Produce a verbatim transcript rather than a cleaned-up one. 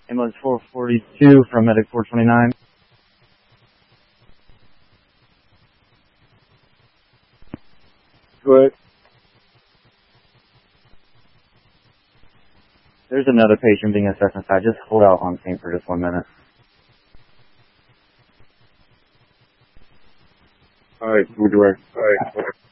Ambulance four forty-two from Medic four twenty-nine. Good. There's another patient being assessed inside. Just hold out on scene for just one minute. Alright, we're direct. Alright.